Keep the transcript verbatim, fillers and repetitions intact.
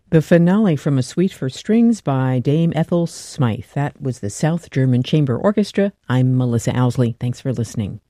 The finale from A Suite for Strings by Dame Ethel Smythe. That was the South German Chamber Orchestra. I'm Melissa Owsley. Thanks for listening.